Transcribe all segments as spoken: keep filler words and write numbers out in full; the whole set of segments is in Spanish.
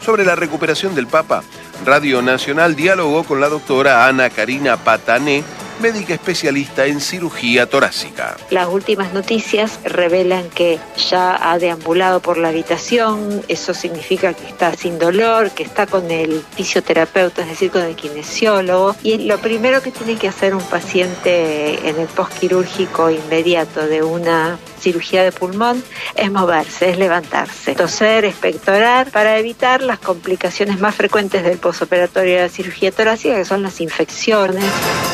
Sobre la recuperación del Papa, Radio Nacional dialogó con la doctora Ana Karina Patané, médica especialista en cirugía torácica. Las últimas noticias revelan que ya ha deambulado por la habitación, eso significa que está sin dolor, que está con el fisioterapeuta, es decir, con el kinesiólogo, y lo primero que tiene que hacer un paciente en el postquirúrgico inmediato de una cirugía de pulmón es moverse, es levantarse, toser, expectorar, para evitar las complicaciones más frecuentes del posoperatorio de la cirugía torácica, que son las infecciones.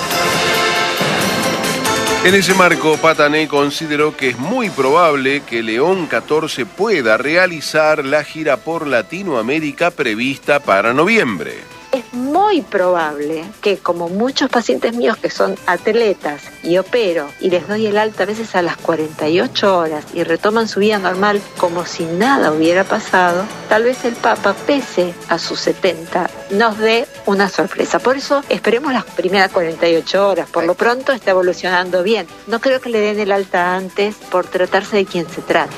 En ese marco, Patané consideró que es muy probable que León catorce pueda realizar la gira por Latinoamérica prevista para noviembre. Es muy probable que, como muchos pacientes míos que son atletas y opero y les doy el alta a veces a las cuarenta y ocho horas y retoman su vida normal como si nada hubiera pasado, tal vez el Papa, pese a sus setenta, nos dé una sorpresa. Por eso esperemos las primeras cuarenta y ocho horas. Por lo pronto está evolucionando bien. No creo que le den el alta antes por tratarse de quien se trata.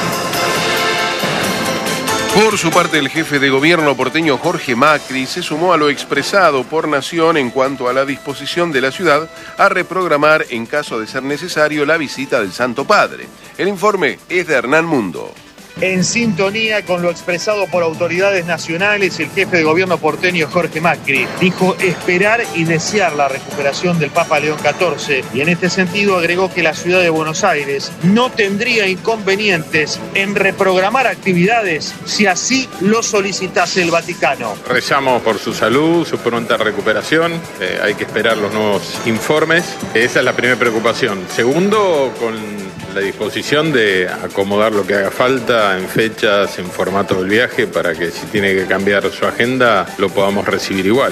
Por su parte, el jefe de gobierno porteño Jorge Macri se sumó a lo expresado por Nación en cuanto a la disposición de la ciudad a reprogramar, en caso de ser necesario, la visita del Santo Padre. El informe es de Hernán Mundo. En sintonía con lo expresado por autoridades nacionales, el jefe de gobierno porteño Jorge Macri dijo esperar y desear la recuperación del Papa León catorce, y en este sentido agregó que la ciudad de Buenos Aires no tendría inconvenientes en reprogramar actividades si así lo solicitase el Vaticano. Rezamos por su salud, su pronta recuperación, eh, hay que esperar los nuevos informes, esa es la primera preocupación. Segundo, con la disposición de acomodar lo que haga falta en fechas, en formato del viaje, para que si tiene que cambiar su agenda lo podamos recibir igual.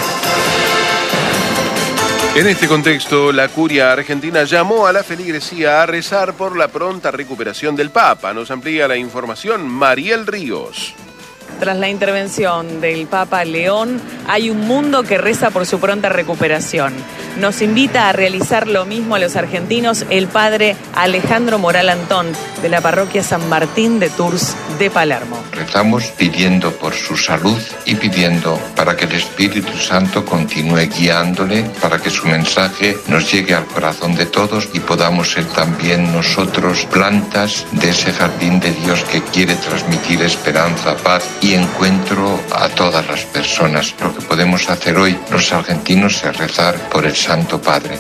En este contexto, la curia argentina llamó a la feligresía a rezar por la pronta recuperación del Papa. Nos amplía la información Mariel Ríos. Tras la intervención del Papa León, hay un mundo que reza por su pronta recuperación. Nos invita a realizar lo mismo a los argentinos el padre Alejandro Moral Antón, de la parroquia San Martín de Tours de Palermo. Rezamos pidiendo por su salud y pidiendo para que el Espíritu Santo continúe guiándole, para que su mensaje nos llegue al corazón de todos y podamos ser también nosotros plantas de ese jardín de Dios que quiere transmitir esperanza, paz y encuentro a todas las personas. Lo que podemos hacer hoy los argentinos es rezar por el Santo Padre.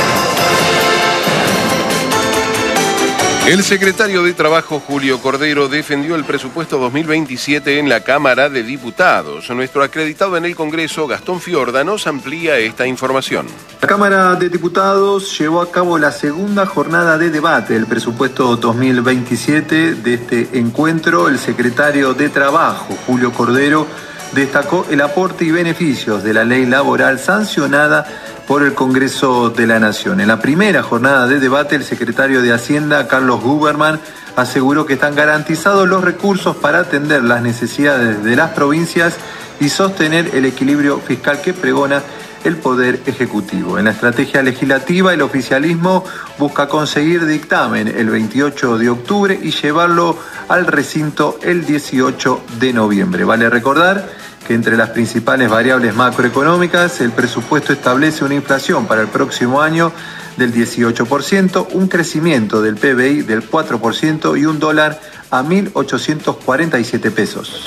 El secretario de Trabajo, Julio Cordero, defendió el presupuesto dos mil veintisiete en la Cámara de Diputados. Nuestro acreditado en el Congreso, Gastón Fiorda, nos amplía esta información. La Cámara de Diputados llevó a cabo la segunda jornada de debate del presupuesto dos mil veintisiete. De este encuentro, el secretario de Trabajo, Julio Cordero, destacó el aporte y beneficios de la ley laboral sancionada por el Congreso de la Nación. En la primera jornada de debate, el secretario de Hacienda, Carlos Guberman, aseguró que están garantizados los recursos para atender las necesidades de las provincias y sostener el equilibrio fiscal que pregona el Poder Ejecutivo. En la estrategia legislativa, el oficialismo busca conseguir dictamen el veintiocho de octubre y llevarlo al recinto el dieciocho de noviembre. Vale recordar que entre las principales variables macroeconómicas, el presupuesto establece una inflación para el próximo año del dieciocho por ciento, un crecimiento del P B I del cuatro por ciento y un dólar a mil ochocientos cuarenta y siete pesos.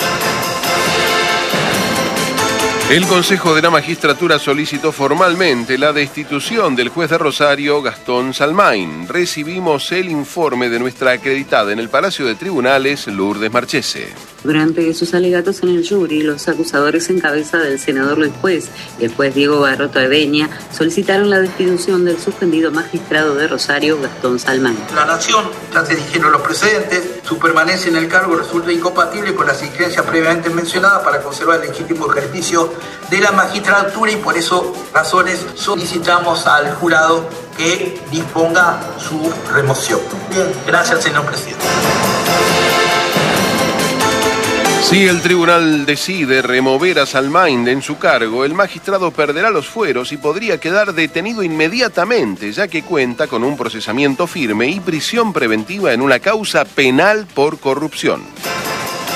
El Consejo de la Magistratura solicitó formalmente la destitución del juez de Rosario, Gastón Salmain. Recibimos el informe de nuestra acreditada en el Palacio de Tribunales, Lourdes Marchese. Durante sus alegatos en el jury, los acusadores en cabeza del senador Luis Juez y el juez Diego Barroto Eveña solicitaron la destitución del suspendido magistrado de Rosario, Gastón Salmain. La Nación, ya se dijeron los precedentes, su permanencia en el cargo resulta incompatible con las exigencias previamente mencionadas para conservar el legítimo ejercicio de la magistratura y por eso razones solicitamos al jurado que disponga su remoción. Bien, gracias, señor presidente. Si el tribunal decide remover a Salmain en su cargo, el magistrado perderá los fueros y podría quedar detenido inmediatamente, ya que cuenta con un procesamiento firme y prisión preventiva en una causa penal por corrupción.